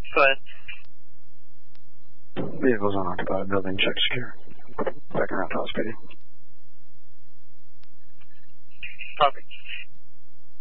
Go ahead. Vehicles unoccupied, building check secure. Back around to house PD. Copy.